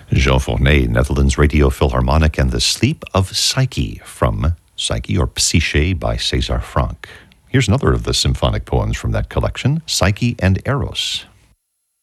Jean Fournet, Netherlands Radio Philharmonic, and The Sleep of Psyche from Psyche or Psyche by César Franck. Here's another of the symphonic poems from that collection, Psyche and Eros.